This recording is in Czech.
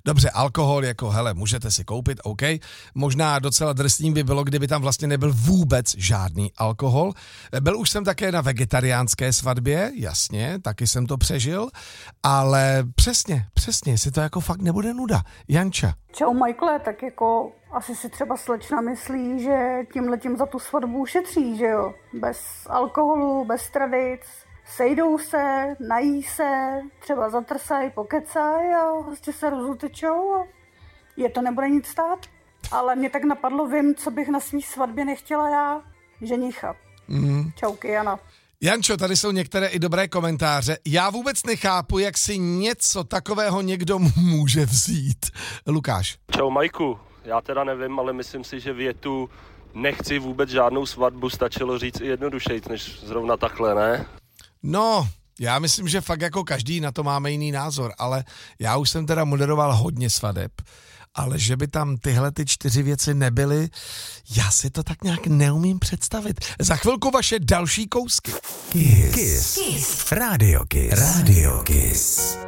Dobře, alkohol jako, hele, můžete si koupit, OK. Možná docela drsný by bylo, kdyby tam vlastně nebyl vůbec žádný alkohol. Byl už jsem také na vegetariánské svatbě, jasně, taky jsem to přežil, ale přesně, jestli to jako fakt nebude nuda. Janča. Čau Michaele, tak jako asi si třeba slečna myslí, že tímhletím za tu svatbu ušetří, že jo? Bez alkoholu, bez tradic, sejdou se, nají se, třeba zatrsají, pokecají a prostě se rozutečou a je to nebude nic stát. Ale mě tak napadlo, vím, co bych na svý svatbě nechtěla já, ženicha. Čauky, Jana. Jančo, tady jsou některé i dobré komentáře. Já vůbec nechápu, jak si něco takového někdo může vzít. Lukáš. Čau Majku, já teda nevím, ale myslím si, že větu nechci vůbec žádnou svatbu stačilo říct i jednodušejc, než zrovna takhle, ne? No, já myslím, že fakt jako každý na to máme jiný názor, ale já už jsem teda moderoval hodně svadeb, ale že by tam tyhle ty 4 věci nebyly, já si to tak nějak neumím představit. Za chvilku vaše další kousky. Kiss. Radio Kiss.